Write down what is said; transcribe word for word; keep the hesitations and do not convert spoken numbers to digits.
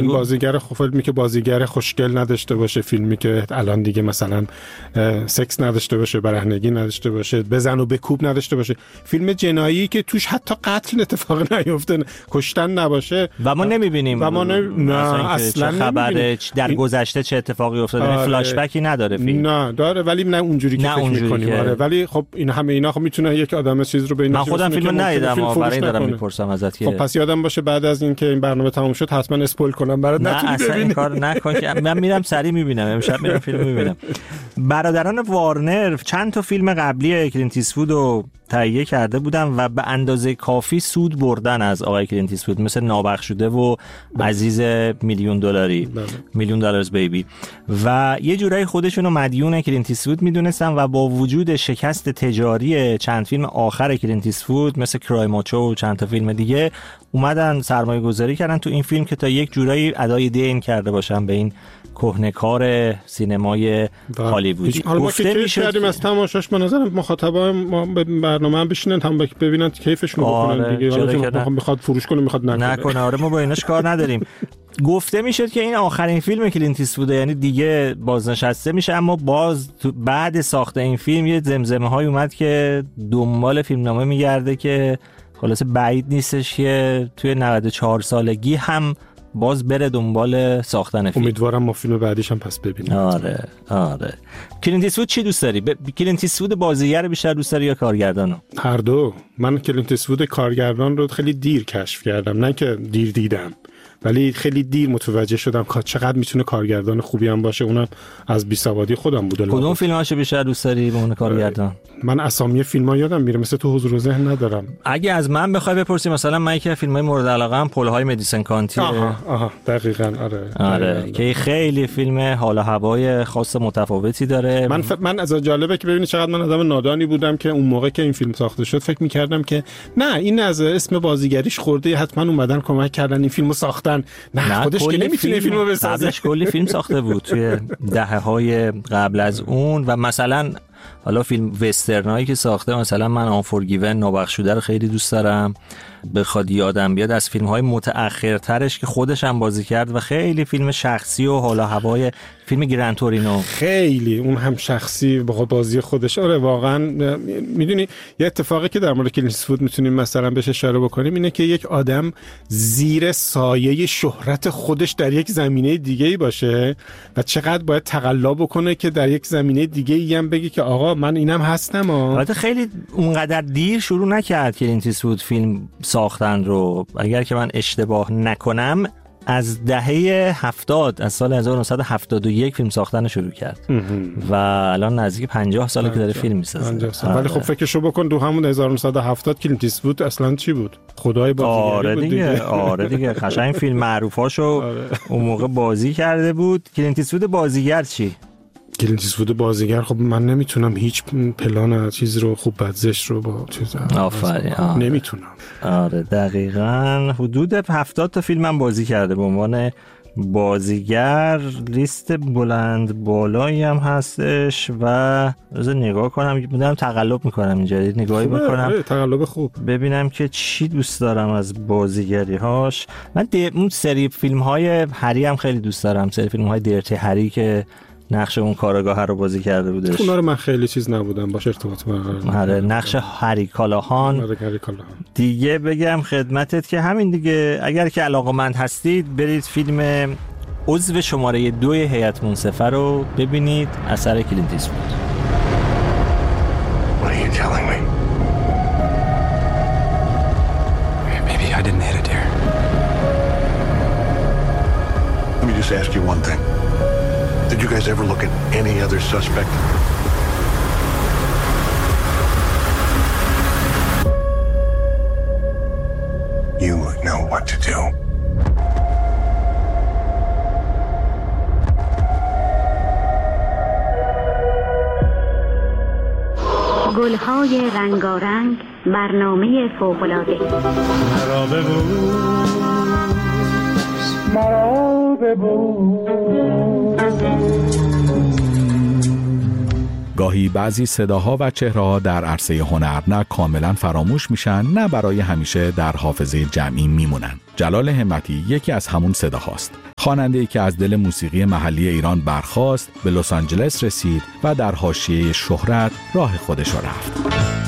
فیلم بازیگر خوب، فیلمی که بازیگر خوشگل نداشته باشه، فیلمی که الان دیگه مثلا سکس نداشته باشه، برهنگی نداشته باشه، بزن و بکوب نداشته باشه، فیلم جنایی که توش حتی قتل اتفاق نیفته، کشتن نباشه و ما نمیبینیم و ما نه اصلا خبره در گذشته چه اتفاقی افتاده. آره. فلاش بکی نداره فیلم. نه داره ولی نه اونجوری که فکر می‌کنیم. آره ولی خب این همه اینا خب میتونه یک آدم چیز رو بین من خودم فیلم ندیدم، برای دارم میپرسم ازت که خب پس یادم باشه بعد از این که این برنامه تموم شد حتما اسپویل کنم برات نتونی ببینی. این کار نکن که من میرم سری میبینم، امشب میرم فیلم میبینم. برادران وارنر چند تا فیلم قبلی کلینت ایستوود رو تهیه کرده بودن و به اندازه کافی سود بردن از آقای کلینت ایستوود، مثل نابخشوده و عزیز میلیون دلاری، میلیون دلارز بیبی، و یه جورایی خودشونو مدیون کلینت ایستوود میدونستن و با وجود شکست تجاری چند فیلم آخر کلینت ایستوود مثل کرای ماچو و چند تا فیلم دیگه اومدن سرمایه گذاری کردن تو این فیلم که تا یک جورایی ادای دین کرده باشن به این کهنه‌کار سینمای هالیوودی. حالا ما که کیف کردیم از تماشاش، به نظرم مخاطبا ما به برنامه هم بشینن هم ببینن کیفشون بکنن دیگه. حالا میخواد فروش کنه میخواد نکنه نکنه آره ما با ایناش کار نداریم. گفته میشد که این آخرین فیلم کلینت ایستوود، یعنی دیگه بازنشسته میشه، اما باز بعد ساخت این فیلم یه زمزمه های اومد که دنبال فیلمنامه میگرده که خلاصه بعید نیستش که توی نود و چهار سالگی هم باز بره دنبال ساختن فیلم. امیدوارم ما فیلم بعدیش هم پس ببینیم. آره آره. کلینت ایستوود چی دوست داری؟ ب... کلینت ایستوود بازیگر بیشتر دوست داری یا کارگردانو؟ هر دو. من کلینت ایستوود کارگردان رو خیلی دیر کشف کردم، نه که دیر دیدم ولی خیلی دیر متوجه شدم که چقدر میتونه کارگردان خوبی هم باشه. اونم از بیسوادی خودم بوده. کدوم فیلماشو بیشتر دوست داری به عنوان کارگردان؟ من اسامی فیلم‌ها یادم میره، مثل تو حضور ذهن ندارم. اگه از من بخوای بپرسی مثلا من که فیلم‌های مورد علاقه‌ام پل‌های مدیسن کانتی. آها آها دقیقاً آره. آره دقیقاً. که خیلی فیلم حال و هوای خاص متفاوتی داره. من ف... من از جالبه که ببینید چقدر من آدم نادانی بودم که اون موقع که این فیلم ساخته شد فکر می‌کردم که نه این از اسم بازیگریش خورده، حتما اومدن کمک کردن این فیلمو ساختن. نه خودش که نمیتونه فیلمو بسازه. قبلش کلی فیلم ساخته بود توی دهه‌های قبل از اون و مثلا حالا فیلم وسترنایی که ساخته، مثلا من آنفورگیون نابخشوده رو خیلی دوست دارم. بخواد یادم بیاد از فیلم‌های متأخرترش که خودش هم بازی کرد و خیلی فیلم شخصی و حالا هوای فیلم گران تورینو، خیلی اون هم شخصی با بازی خودش. آره واقعا میدونی یه اتفاقی که در مورد کلینت ایستوود میتونیم مثلا بهش اشاره بکنیم اینه که یک آدم زیر سایه شهرت خودش در یک زمینه دیگه‌ای باشه و چقدر باید تقلا بکنه که در یک زمینه دیگه‌ای هم بگه که آقا من اینم هستم. البته خیلی اونقدر دیر شروع نکرد کلینت ایستوود فیلم ساختن رو. اگر که من اشتباه نکنم از دهه هفتاد، از سال هزار و نهصد و هفتاد و یک فیلم ساختن شروع کرد و الان نزدیک پنجاه ساله که داره فیلم میسازه. ولی خب فکرشو بکن دو همون هزار و نهصد و هفتاد کلینت ایستوود اصلا چی بود؟ خدای بازیگری آره بود دیگه. دیگه. آره دیگه قشنگ فیلم معروفاشو اون موقع بازی کرده بود. کلینت ایستوود بازیگر چی؟ کلینت ایستوود بازیگر خب من نمیتونم هیچ پلان چیز رو خوب بدزش رو با چیز آفرین نمیتونم. آره دقیقاً حدود هفتاد تا فیلم من بازی کرده به عنوان بازیگر. لیست بلند بالایی هم هستش و از نگاه کنم میدونم تقلب میکنم اینجا نگاهی بکنم تقلب خوب ببینم که چی دوست دارم از بازیگری هاش. من اون سری فیلم های هری هم خیلی دوست دارم، سری فیلم های دیرتی هری که نقش اون کارگاه رو بازی کرده بودش. اونا رو من خیلی چیز نبودم باشه ارتباط برقرار. آره نقش هری کالاهان. آره هری کالاهان. دیگه بگم خدمتت که همین دیگه، اگر که علاقه‌مند هستید برید فیلم عضو شماره دو هیئت منصفه رو ببینید، اثر کلینت ایستوود. What are you telling me? Maybe I didn't hit it there. Let me just ask you one thing. Did you guys ever look at any other suspect? You know what to do. گلهای رنگارنگ، برنامه فوق‌العاده. مرا ببوس مرا ببوس گاهی بعضی صداها و چهره‌ها در عرصه هنر نه کاملا فراموش میشن، نه برای همیشه در حافظه جمعی میمونن. جلال همتی یکی از همون صداهاست. خواننده‌ای که از دل موسیقی محلی ایران برخاست، به لس آنجلس رسید و در حاشیه شهرت راه خودش را رفت.